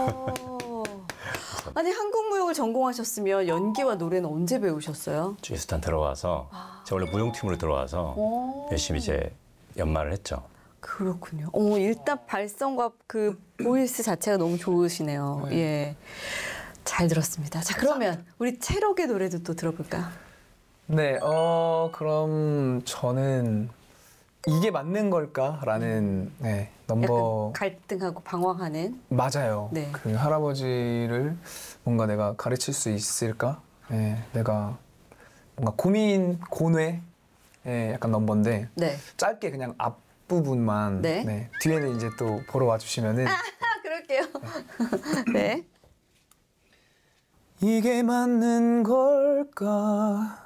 아니 한국무용을 전공하셨으면 연기와 노래는 언제 배우셨어요? 주스탄 들어와서 제가 원래 무용팀으로 들어와서 열심히 이제 연마를 했죠. 그렇군요. 일단 발성과 그 보이스 자체가 너무 좋으시네요. 예. 잘 들었습니다. 자, 그러면 우리 채록의 노래도 또 들어볼까요? 네, 그럼 저는 이게 맞는 걸까라는 넘버. 약간 갈등하고 방황하는. 맞아요. 네. 그 할아버지를 뭔가 내가 가르칠 수 있을까? 내가 뭔가 고뇌 약간 넘버인데 네. 짧게 그냥 앞부분만 네. 뒤에는 이제 또 보러 와주시면은 그럴게요. 네. 이게 맞는 걸까?